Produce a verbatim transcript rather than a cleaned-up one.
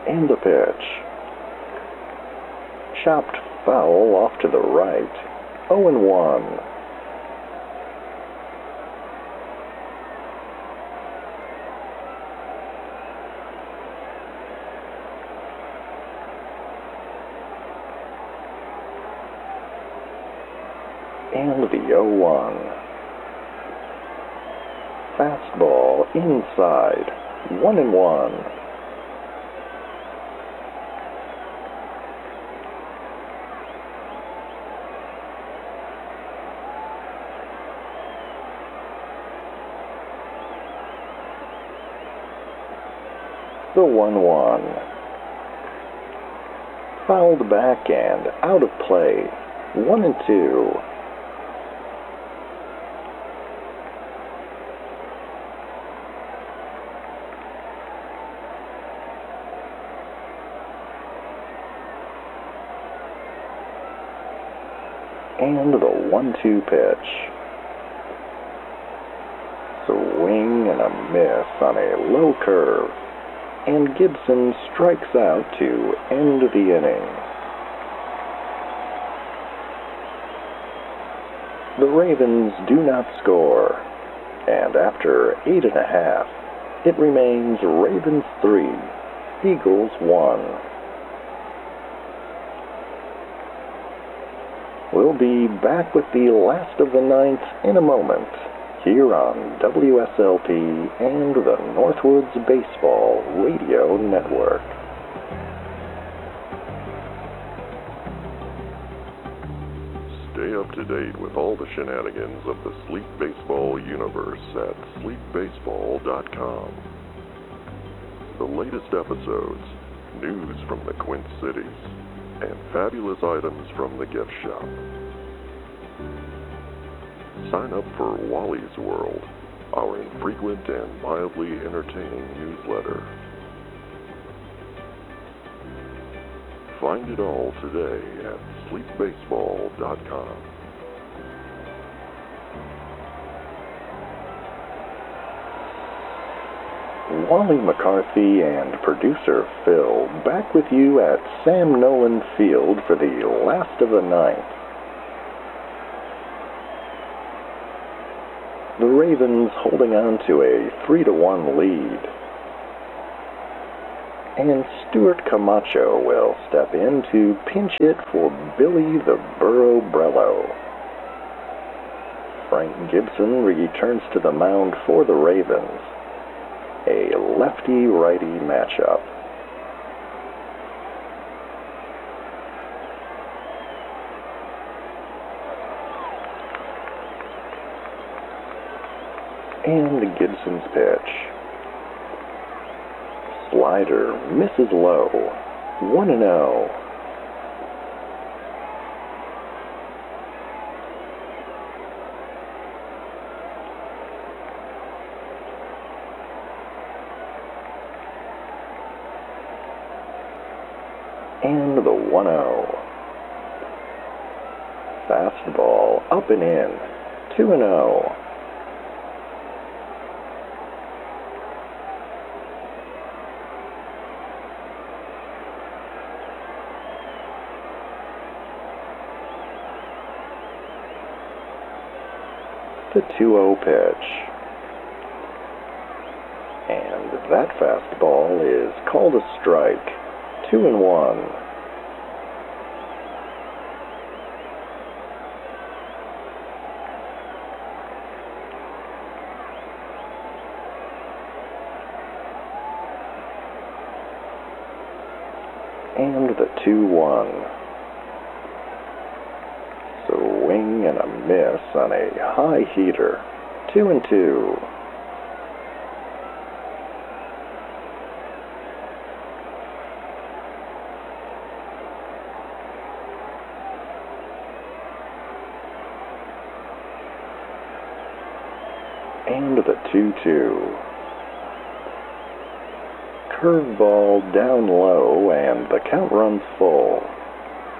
And the pitch. Chopped foul off to the right. oh and one. And the oh one. Fastball inside. one and one. The one one. Fouled back and out of play. one and two. And the one two pitch. Swing and a miss on a low curve. And Gibson strikes out to end the inning. The Ravens do not score, and after eight and a half, it remains Ravens three, Eagles one. We'll be back with the last of the ninth in a moment, here on W S L P and the Northwoods Baseball Radio Network. Stay up to date with all the shenanigans of the Sleep Baseball universe at sleep baseball dot com. The latest episodes, news from the Quint Cities, and fabulous items from the gift shop. Sign up for Wally's World, our infrequent and mildly entertaining newsletter. Find it all today at sleep baseball dot com. Wally McCarthy and producer Phil back with you at Sam Nolan Field for the last of the ninth. The Ravens holding on to a three to one lead. And Stuart Camacho will step in to pinch hit for Billy the Burro Brello. Frank Gibson returns to the mound for the Ravens. A lefty-righty matchup. And Gibson's pitch. Slider misses low. one and oh. And the one oh. Fastball up and in. two and oh. The two oh pitch. And that fastball is called a strike. Two and one. And the two one. Swing and a miss on a high heater. Two and two. And the two two. Curveball down low, and the count runs full.